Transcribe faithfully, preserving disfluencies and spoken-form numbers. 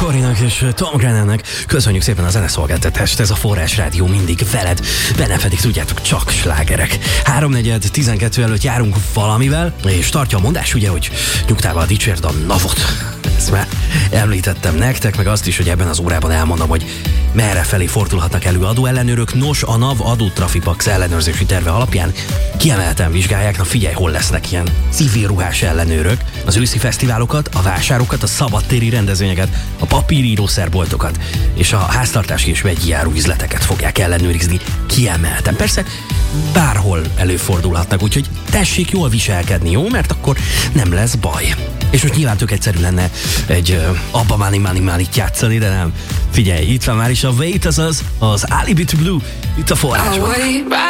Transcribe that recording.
Korinak és Tom Grannennek köszönjük szépen a zeneszolgáltatást, ez a Forrás Rádió mindig veled, benne pedig tudjátok, csak slágerek. Háromnegyed tizenkettő előtt járunk valamivel, és tartja a mondás ugye, hogy nyugtával dicsérd a navot. Ezt már említettem nektek, meg azt is, hogy ebben az órában elmondom, hogy merre felé fordulhatnak elő adóellenőrök. Nos, a NAV adótrafipax ellenőrzési terve alapján kiemelten vizsgálják, na figyelj, hol lesznek ilyen civil ruhás ellenőrök, az őszi fesztiválokat, a vásárokat, a szabadtéri rendezvényeket, a papírírószerboltokat és a háztartási és vegyi áruüzleteket fogják ellenőrizni kiemelten. Persze bárhol előfordulhatnak, úgyhogy tessék jól viselkedni, jó? Mert akkor nem lesz baj. És most nyilván tök egyszerű lenne egy uh, abba máni máni mánit játszani, de nem. Figyelj, itt van már is a Wait, azaz az Alibi to Blue, itt a Forrásban.